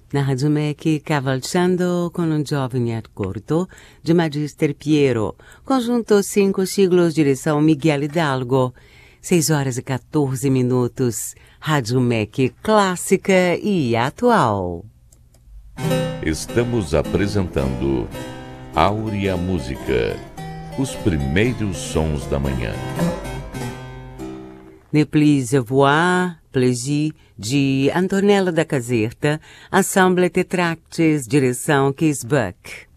Na Rádio MEC, Cavalcando con un giovane corto, de Magister Piero, conjunto 5 siglos, direção Miguel Hidalgo. 6h14. Rádio MEC clássica e atual. Estamos apresentando Áurea Música, os primeiros sons da manhã. Ne plus voir, plaisir, de Antonella da Caserta, Ensemble Tetractes, direção Kees Buck.